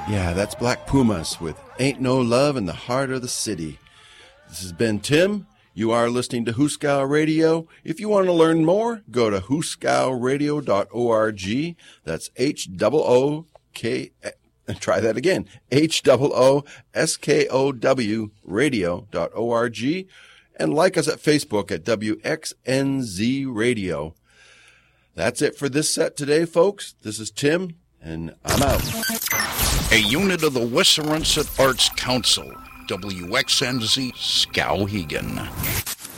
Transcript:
Yeah, that's Black Pumas with Ain't No Love in the Heart of the City. This has been Tim. You are listening to Hooskow Radio. If you want to learn more, go to hooskowradio.org. That's H-O-O-K, try that again, H-O-O-S-K-O-W radio.org. And like us at Facebook at WXNZ Radio. That's it for this set today, folks. This is Tim, and I'm out. A unit of the Wissarrunset Arts Council, WXNZ Skowhegan.